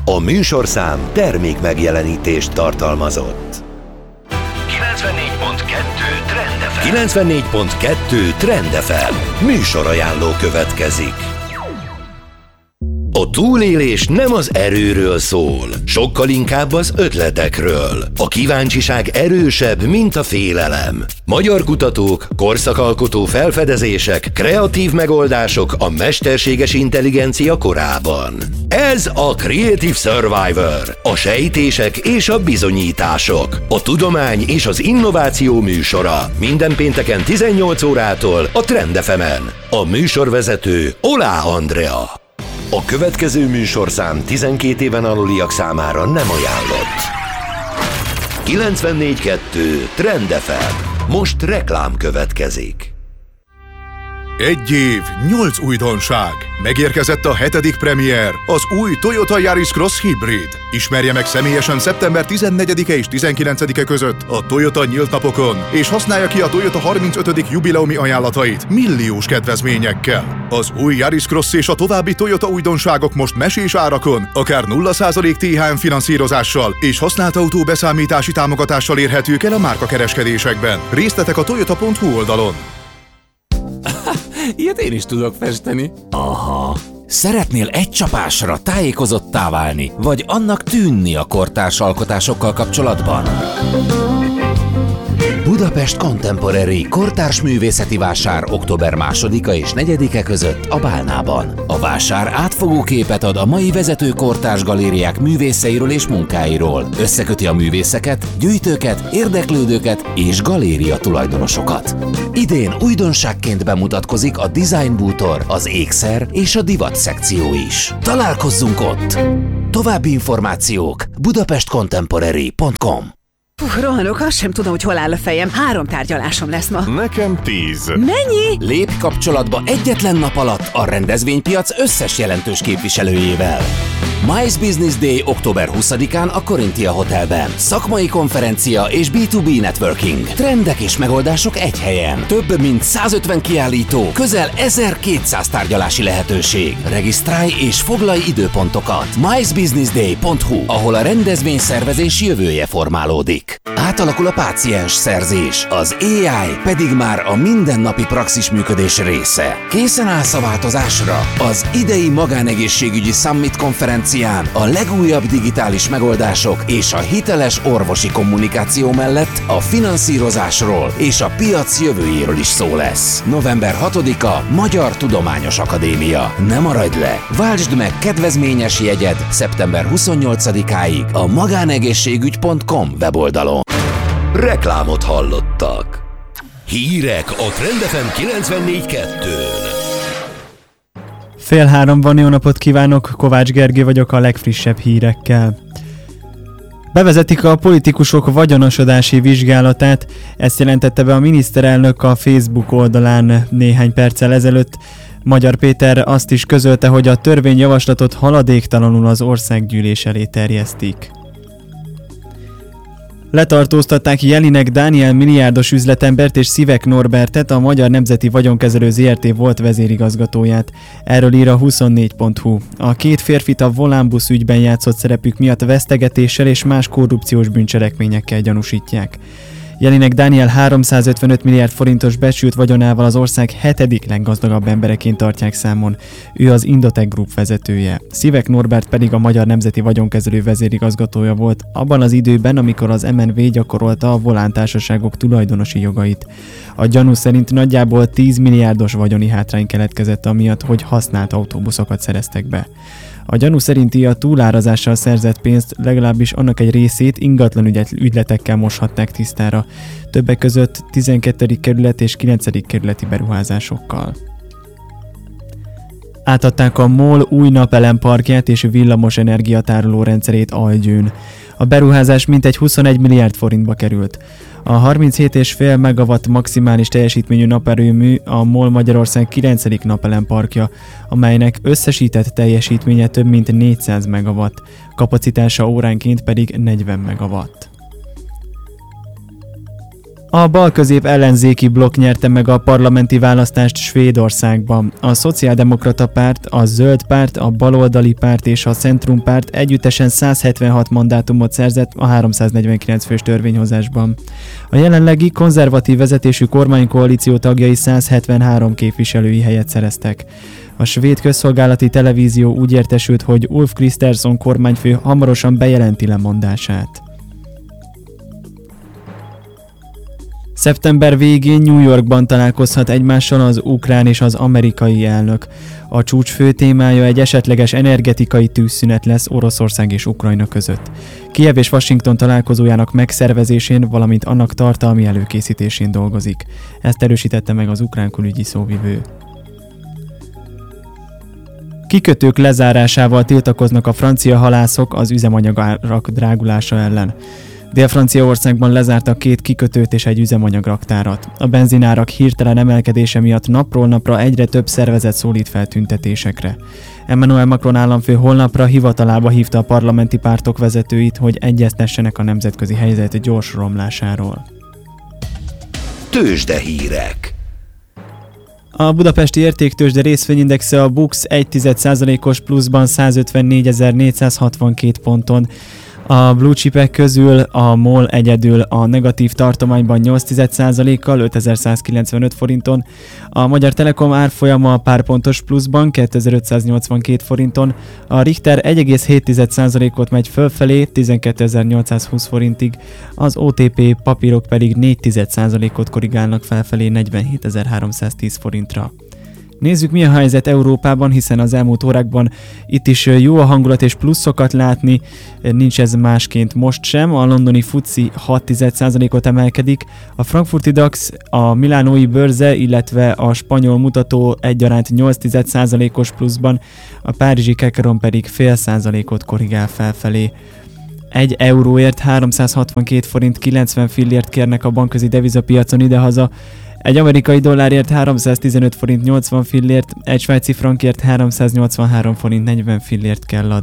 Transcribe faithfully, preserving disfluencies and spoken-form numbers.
A műsorszám termék megjelenítést tartalmazott. kilencvennégy pont kettő Trend ef em. kilencvennégy pont kettő Trend ef em. Műsorajánló következik. A túlélés nem az erőről szól, sokkal inkább az ötletekről. A kíváncsiság erősebb, mint a félelem. Magyar kutatók, korszakalkotó felfedezések, kreatív megoldások a mesterséges intelligencia korában. Ez a Creative Survivor, a sejtések és a bizonyítások, a tudomány és az innováció műsora. Minden pénteken tizennyolc órától a Trend ef emen. A műsorvezető Olá Andrea. A következő műsorszám tizenkét éven aluliak számára nem ajánlott. kilencvennégy kettő Trend ef em. Most reklám következik. Egy év, nyolc újdonság. Megérkezett a hetedik premier, az új Toyota Yaris Cross Hybrid. Ismerje meg személyesen szeptember tizennegyedike és tizenkilencedike között a Toyota nyílt napokon, és használja ki a Toyota harmincötödik jubileumi ajánlatait milliós kedvezményekkel. Az új Yaris Cross és a további Toyota újdonságok most mesés árakon, akár nulla százalék té há em finanszírozással és használt autó beszámítási támogatással érhetők el a márkakereskedésekben. Részletek a toyota pont hu oldalon. Ilyet én is tudok festeni. Aha. Szeretnél egy csapásra tájékozottá válni, vagy annak tűnni a kortárs alkotásokkal kapcsolatban? Budapest Contemporary kortárs művészeti vásár október másodika és negyedike között a Bálnában. A vásár átfogó képet ad a mai vezető kortárs galériák művészeiről és munkáiról. Összeköti a művészeket, gyűjtőket, érdeklődőket és galéria tulajdonosokat. Idén újdonságként bemutatkozik a Design Bútor, az ékszer és a divat szekció is. Találkozzunk ott! További információk budapest contemporary pont com. Puh, rohanok, azt sem tudom, hogy hol áll a fejem. Három tárgyalásom lesz ma. Nekem tíz. Mennyi? Lépj kapcsolatba egyetlen nap alatt a rendezvénypiac összes jelentős képviselőjével. Mice Business Day október huszadikán a Corinthia Hotelben. Szakmai konferencia és bé kettő bé networking. Trendek és megoldások egy helyen. Több mint százötven kiállító, közel ezerkétszáz tárgyalási lehetőség. Regisztrálj és foglalj időpontokat. mice business day pont hu, ahol a rendezvényszervezés jövője formálódik. Átalakul a páciens szerzés, az á i pedig már a mindennapi praxis működés része. Készen állsz a változásra? Az idei magánegészségügyi Summit konferencián a legújabb digitális megoldások és a hiteles orvosi kommunikáció mellett a finanszírozásról és a piac jövőjéről is szó lesz. november hatodika Magyar Tudományos Akadémia. Ne maradj le! Váltsd meg kedvezményes jegyed szeptember huszonnyolcadikáig a magánegészségügy pont com weboldalon. Reklámot hallottak. Hírek a Trend ef em kilencvennégy kettőn. Fél három van, jó napot kívánok, Kovács Gergő vagyok a legfrissebb hírekkel. Bevezetik a politikusok vagyonosodási vizsgálatát, ezt jelentette be a miniszterelnök a Facebook oldalán néhány perccel ezelőtt. Magyar Péter azt is közölte, hogy a törvényjavaslatot haladéktalanul az országgyűlés elé terjesztik. Letartóztatták Jelinek Dániel milliárdos üzletembert és Szivek Norbertet, a Magyar Nemzeti Vagyonkezelő zé er té volt vezérigazgatóját. Erről ír a huszonnégy pont hu. A két férfit a Volánbusz ügyben játszott szerepük miatt vesztegetéssel és más korrupciós bűncselekményekkel gyanúsítják. Jelinek Dániel háromszázötvenöt milliárd forintos becsült vagyonával az ország hetedik leggazdagabb embereként tartják számon. Ő az Indotech Group vezetője. Szivek Norbert pedig a Magyar Nemzeti Vagyonkezelő vezérigazgatója volt abban az időben, amikor az em en vé gyakorolta a Volán társaságok tulajdonosi jogait. A gyanú szerint nagyjából tíz milliárdos vagyoni hátrány keletkezett amiatt, hogy használt autóbuszokat szereztek be. A gyanú szerinti a túlárazással szerzett pénzt, legalábbis annak egy részét ingatlan ügyet, ügyletekkel moshatták tisztára, többek között tizenkettedik kerület és kilencedik kerületi beruházásokkal. Átadták a MOL új napelemparkját és villamos energiatároló rendszerét Algyőn. A beruházás mintegy huszonegy milliárd forintba került. A harminchét egész öt megawatt maximális teljesítményű naperőmű a MOL Magyarország kilencedik napelemparkja, amelynek összesített teljesítménye több mint négyszáz megawatt, kapacitása óránként pedig negyven megawatt. A balközép ellenzéki blokk nyerte meg a parlamenti választást Svédországban. A Szociáldemokrata Párt, a Zöld Párt, a Baloldali Párt és a Centrum Párt együttesen száz hetvenhat mandátumot szerzett a háromszáznegyvenkilenc fős törvényhozásban. A jelenlegi konzervatív vezetésű kormánykoalíció tagjai száz hetvenhárom képviselői helyet szereztek. A svéd közszolgálati televízió úgy értesült, hogy Ulf Kristersson kormányfő hamarosan bejelenti lemondását. Szeptember végén New Yorkban találkozhat egymással az ukrán és az amerikai elnök. A csúcs fő témája egy esetleges energetikai tűzszünet lesz Oroszország és Ukrajna között. Kijev és Washington találkozójának megszervezésén, valamint annak tartalmi előkészítésén dolgozik. Ezt erősítette meg az ukrán külügyi szóvivő. Kikötők lezárásával tiltakoznak a francia halászok az üzemanyagárak drágulása ellen. Dél-Franciaországban lezártak két kikötőt és egy üzemanyagraktárat. A benzinárak hirtelen emelkedése miatt napról napra egyre több szervezet szólít fel tüntetésekre. Emmanuel Macron államfő holnapra hivatalába hívta a parlamenti pártok vezetőit, hogy egyeztessenek a nemzetközi helyzet gyors romlásáról. Tőzsdehírek. A budapesti értéktőzsde részvényindexe a BUX egy egész egy százalékos pluszban százötvennégyezer-négyszázhatvankét ponton. A blue chipek közül a MOL egyedül a negatív tartományban nyolc egész egy százalékkal ötezerszázkilencvenöt forinton, a Magyar Telekom árfolyama pár pontos pluszban kétezer-ötszáznyolcvankét forinton, a Richter egy egész hét százalékot megy fölfelé tizenkétezer-nyolcszázhúsz forintig, az o té pé papírok pedig négy egész százalékot korrigálnak felfelé negyvenhétezer-háromszáztíz forintra. Nézzük, mi a helyzet Európában, hiszen az elmúlt órákban itt is jó a hangulat és pluszokat látni, nincs ez másként most sem. A londoni fuci hat egész egy százalékot emelkedik, a frankfurti DAX, a milánói bőrze, illetve a spanyol mutató egyaránt nyolc egész egy százalékos pluszban, a párizsi Kekaron pedig fél százalékot korrigál felfelé. Egy euróért háromszázhatvankét forint kilencven fillért kérnek a bankközi devizapiacon idehaza, egy amerikai dollárért háromszáztizenöt forint nyolcvan fillért, egy svájci frankért háromszáznyolcvanhárom forint negyven fillért kell adni.